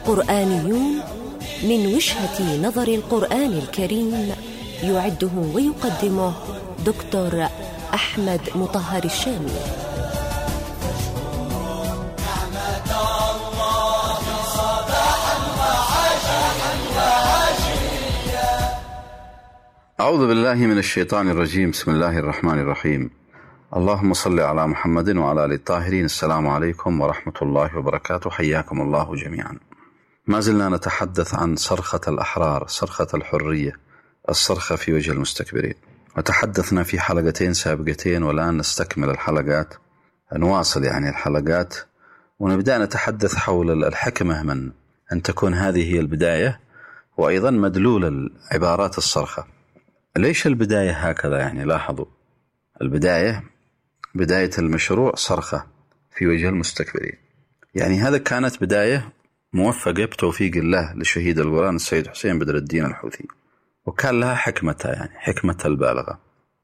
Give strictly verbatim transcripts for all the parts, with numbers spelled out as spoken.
قرآنيون من وجهة نظر القرآن الكريم، يعده ويقدمه دكتور أحمد مطهر الشامي. أعوذ بالله من الشيطان الرجيم. بسم الله الرحمن الرحيم. اللهم صل على محمد وعلى آله الطاهرين. السلام عليكم ورحمة الله وبركاته. حياكم الله جميعا. ما زلنا نتحدث عن صرخة الأحرار، صرخة الحرية، الصرخة في وجه المستكبرين، وتحدثنا في حلقتين سابقتين، والآن نستكمل الحلقات، نواصل يعني الحلقات، ونبدأ نتحدث حول الحكمة من أن تكون هذه هي البداية، وأيضا مدلول العبارات الصرخة. ليش البداية هكذا؟ يعني لاحظوا، البداية بداية المشروع صرخة في وجه المستكبرين، يعني هذا كانت بداية موفقة بتوفيق الله لشهيد القرآن السيد حسين بدر الدين الحوثي، وكان لها حكمتها، يعني حكمة البالغة.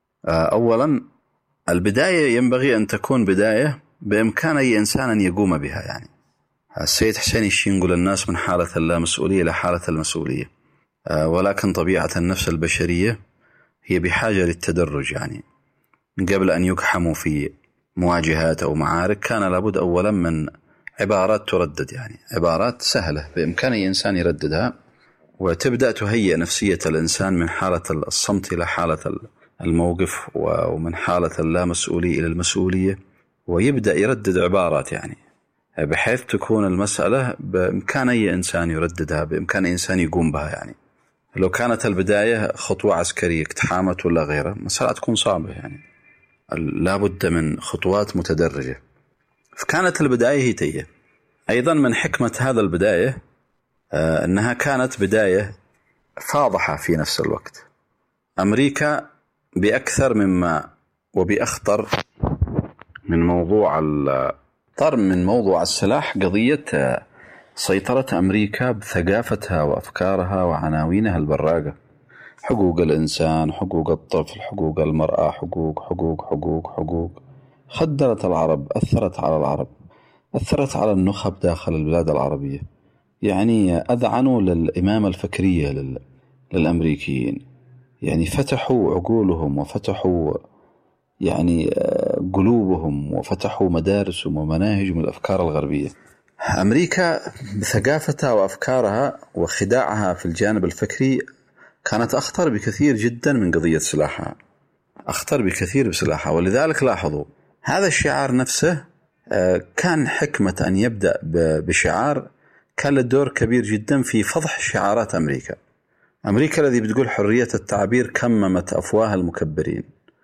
أولا، البداية ينبغي أن تكون بداية بإمكان أي إنسان أن يقوم بها. يعني السيد حسين ينقل الناس من حالة اللامسؤولية إلى حالة المسؤولية، ولكن طبيعة النفس البشرية هي بحاجة للتدرج. يعني قبل أن يقحموا في مواجهات أو معارك كان لابد أولا من عبارات تردد، يعني عبارات سهلة بإمكان أي إنسان يرددها، وتبدأ تهيئ نفسية الإنسان من حالة الصمت إلى حالة الموقف، ومن حالة اللامسؤولية إلى المسؤولية، ويبدأ يردد عبارات يعني بحيث تكون المسألة بإمكان أي إنسان يرددها، بإمكان أي إنسان يقوم بها. يعني لو كانت البداية خطوة عسكرية اقتحامات ولا غيره، مسألة تكون صعبة، يعني لابد من خطوات متدرجة. فكانت البداية هي تيه. أيضا من حكمة هذا البداية آه أنها كانت بداية فاضحة في نفس الوقت. أمريكا بأكثر مما وبأخطر من موضوع طر من موضوع السلاح قضية سيطرة أمريكا بثقافتها وأفكارها وعناوينها البراقة: حقوق الإنسان، حقوق الطفل، حقوق المرأة، حقوق حقوق حقوق حقوق. خدرت العرب، أثرت على العرب، أثرت على النخب داخل البلاد العربية، يعني أذعنوا للإمامة الفكرية لل... للأمريكيين، يعني فتحوا عقولهم وفتحوا يعني قلوبهم وفتحوا مدارسهم ومناهجهم الأفكار الغربية. أمريكا بثقافتها وأفكارها وخداعها في الجانب الفكري كانت أخطر بكثير جدا من قضية سلاحها، أخطر بكثير بسلاحها. ولذلك لاحظوا هذا الشعار نفسه كان حكمة أن يبدأ بشعار كان له دور كبير جدا في فضح شعارات أمريكا. أمريكا الذي بتقول حرية التعبير كممت أفواه المكبرين،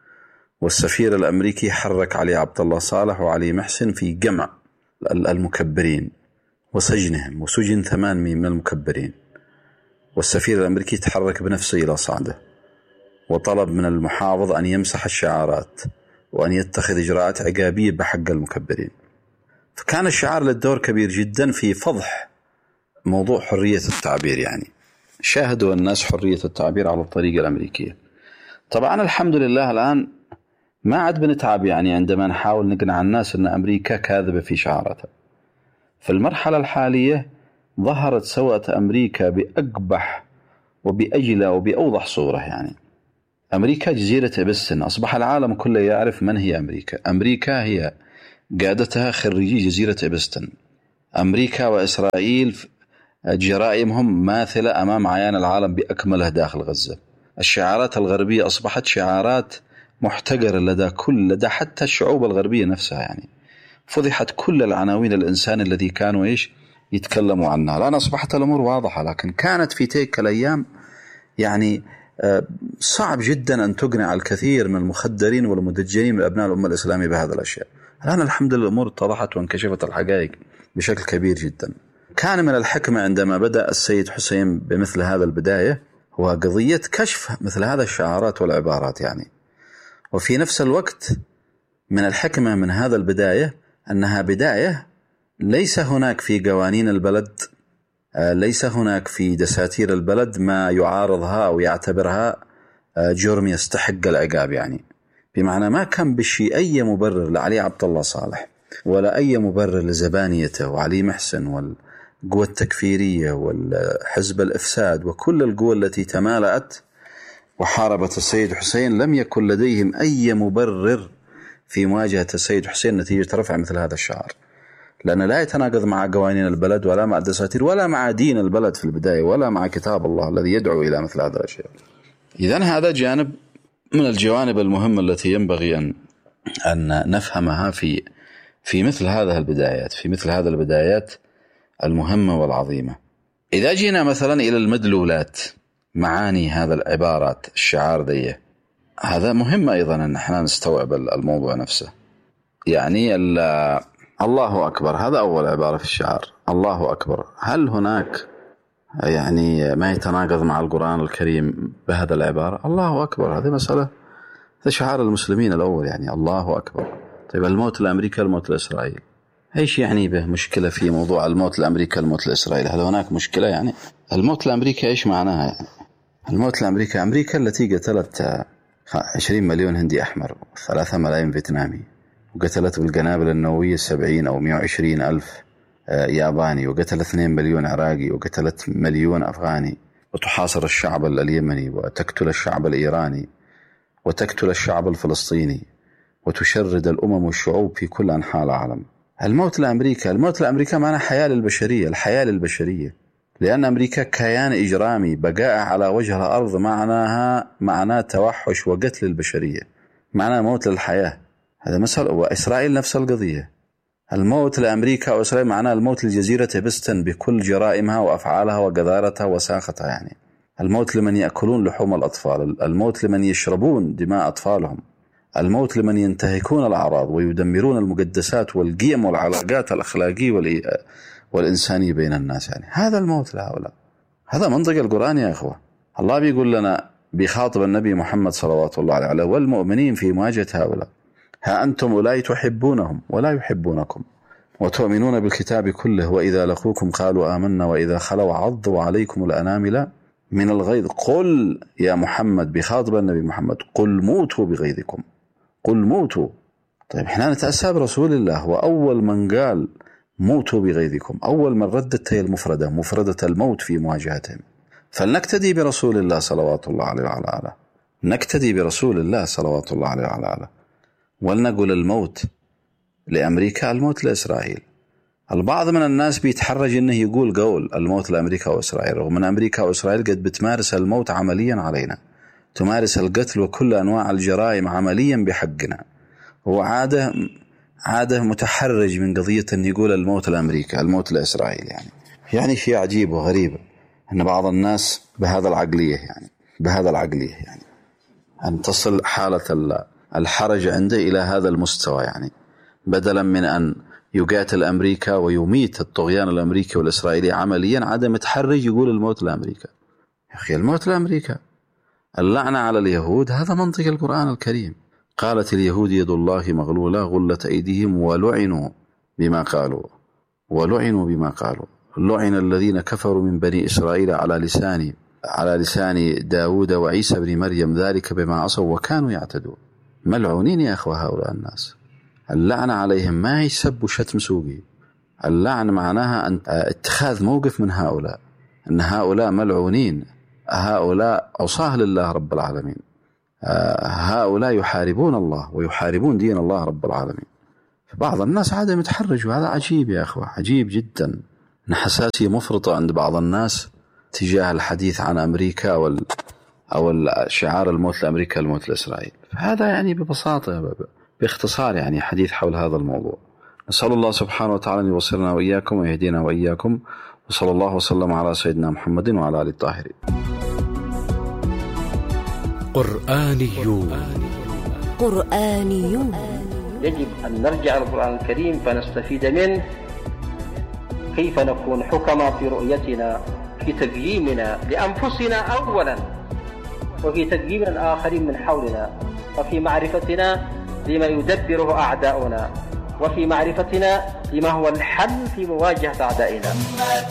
والسفير الأمريكي حرك علي عبد الله صالح وعلي محسن في جمع المكبرين وسجنهم، وسجن ثمانمئة من المكبرين، والسفير الأمريكي تحرك بنفسه إلى صعده وطلب من المحافظ أن يمسح الشعارات وأن يتخذ إجراءات عقابية بحق المكبرين. فكان الشعار للدور كبير جدا في فضح موضوع حرية التعبير. يعني شاهدوا الناس حرية التعبير على الطريقة الأمريكية. طبعا الحمد لله الآن ما عاد بنتعب يعني عندما نحاول نقنع الناس أن أمريكا كاذبة في شعاراتها. في المرحلة الحالية ظهرت سوءة أمريكا بأقبح وبأجلى وبأوضح صورة. يعني أمريكا جزيرة إبستن، أصبح العالم كله يعرف من هي أمريكا. أمريكا هي قادتها خريجي جزيرة إبستن. أمريكا وإسرائيل جرائمهم ماثلة أمام عيان العالم بأكمله داخل غزة. الشعارات الغربية أصبحت شعارات محتقرة لدى كل لدى حتى الشعوب الغربية نفسها. يعني فضحت كل العناوين الإنسان الذي كانوا إيش يتكلموا عنها. الآن أصبحت الأمور واضحة، لكن كانت في تلك الأيام يعني صعب جدا أن تقنع الكثير من المخدرين والمدجرين من أبناء الأمة الإسلامية بهذا الأشياء. الآن الحمد لله الأمور اتضحت وانكشفت الحقائق بشكل كبير جدا. كان من الحكمة عندما بدأ السيد حسين بمثل هذا البداية هو قضية كشف مثل هذا الشعارات والعبارات. يعني وفي نفس الوقت من الحكمة من هذا البداية أنها بداية ليس هناك في قوانين البلد، ليس هناك في دساتير البلد ما يعارضها أو يعتبرها جرم يستحق العقاب. يعني بمعنى ما كان بشي أي مبرر لعلي عبد الله صالح ولا أي مبرر لزبانيته وعلي محسن القوى التكفيرية والحزب الإفساد وكل القوى التي تمالأت وحاربت السيد حسين لم يكن لديهم أي مبرر في مواجهة السيد حسين نتيجة رفع مثل هذا الشعار، لأنه لا يتناقض مع قوانين البلد ولا مع الدساتير ولا مع دين البلد في البداية ولا مع كتاب الله الذي يدعو إلى مثل هذا الأشياء. إذن هذا جانب من الجوانب المهمة التي ينبغي أن أن نفهمها في في مثل هذه البدايات في مثل هذه البدايات المهمة والعظيمة. إذا جينا مثلا إلى المدلولات، معاني هذا العبارات الشعار دي، هذا مهم أيضا أن احنا نستوعب الموضوع نفسه. يعني الله أكبر هذا أول عبارة في الشعار، الله أكبر. هل هناك يعني ما يتناقض مع القرآن الكريم بهذا العبارة؟ الله أكبر هذه مسألة، هذا شعار المسلمين الأول، يعني الله أكبر. طيب الموت لأمريكا الموت لإسرائيل، ايش يعني به مشكلة في موضوع الموت لأمريكا الموت لإسرائيل؟ هل هناك مشكلة؟ يعني الموت لأمريكا ايش معناها؟ يعني الموت لأمريكا، أمريكا التي قتلت عشرين مليون هندي أحمر وثلاثة ملايين فيتنامي، وقتلت بالقنابل النووية سبعين أو مئة وعشرين ألف ياباني، وقتلت اثنين مليون عراقي، وقتلت مليون أفغاني، وتحاصر الشعب اليمني، وتقتل الشعب الإيراني، وتقتل الشعب الفلسطيني، وتشرد الأمم والشعوب في كل أنحاء العالم. الموت لأمريكا، الموت لأمريكا معنى حياة للبشرية، الحياة للبشرية، لأن أمريكا كيان إجرامي بقاء على وجه الأرض معناها معناه توحش وقتل البشرية، معناه موت للحياة. هذا مسألة. وإسرائيل نفس القضية، الموت لأمريكا وإسرائيل معناه الموت لجزيرة بستن بكل جرائمها وأفعالها وقذارتها وساختها. يعني الموت لمن يأكلون لحوم الأطفال، الموت لمن يشربون دماء أطفالهم، الموت لمن ينتهكون الأعراض ويدمرون المقدسات والقيم والعلاقات الأخلاقية والإنسانية بين الناس. يعني هذا الموت لهؤلاء، هذا منطق القرآن يا أخوة. الله بيقول لنا بيخاطب النبي محمد صلوات الله عليه والمؤمنين في مواجهة هؤلاء: ها أنتم أولئك تحبونهم ولا يحبونكم وتؤمنون بالكتاب كله وإذا لقوكم قالوا آمنا وإذا خلوا عضوا عليكم الأنامل من الغيظ قل يا محمد، بخاطب النبي محمد: قل موتوا بغيظكم، قل موتوا. طيب احنا نتأسى برسول الله، هو أول من قال موتوا بغيظكم، أول من ردت هي المفردة، مفردة الموت في مواجهتهم. فلنقتدي برسول الله صلوات الله عليه وعلى آله، نقتدي برسول الله صلوات الله عليه وعلى آله، ولنقول الموت لأمريكا الموت لإسرائيل. البعض من الناس بيتحرج إنه يقول قول الموت لأمريكا وإسرائيل، رغم أن أمريكا وإسرائيل قد بتمارس الموت عمليا علينا، تمارس القتل وكل أنواع الجرائم عمليا بحقنا. هو عادة عادة متحرج من قضية أن يقول الموت لأمريكا الموت لإسرائيل. يعني يعني شيء عجيب وغريب أن بعض الناس بهذا العقلية يعني بهذا العقلية يعني أن تصل حالة الحرج عنده إلى هذا المستوى. يعني بدلا من أن يقاتل أمريكا ويميت الطغيان الأمريكي والإسرائيلي عمليا، عادة متحرج يقول الموت لأمريكا. يا أخي الموت لأمريكا، اللعنة على اليهود، هذا منطق القرآن الكريم. قالت اليهود يد الله مغلولة غلت أيديهم ولعنوا بما قالوا ولعنوا بما قالوا لعن الذين كفروا من بني إسرائيل على لسان على لسان داود وعيسى بن مريم ذلك بما عصوا وكانوا يعتدون. ملعونين يا أخوة هؤلاء الناس. اللعنة عليهم ما هي سب وشتم سوقي، اللعنة معناها أن اتخاذ موقف من هؤلاء، أن هؤلاء ملعونين، هؤلاء عصاه لله رب العالمين، هؤلاء يحاربون الله ويحاربون دين الله رب العالمين. فبعض الناس عادة متحرج، وهذا عجيب يا أخوة، عجيب جدا. حساسية مفرطة عند بعض الناس تجاه الحديث عن أمريكا أو أو الشعار الموت لأمريكا الموت لإسرائيل. فهذا يعني ببساطة باختصار يعني حديث حول هذا الموضوع. نسأل الله سبحانه وتعالى أن يوصلنا وإياكم ويهدينا وإياكم، وصلى الله وسلم على سيدنا محمد وعلى آله الطاهرين. قرآنيون قرآنيون يجب أن نرجع للقرآن الكريم فنستفيد منه، كيف نكون حكما في رؤيتنا، في تقييمنا لأنفسنا أولا، وفي تقييم الآخرين من حولنا، وفي معرفتنا لما يدبره أعداؤنا، وفي معرفتنا لما هو الحل في مواجهة أعدائنا.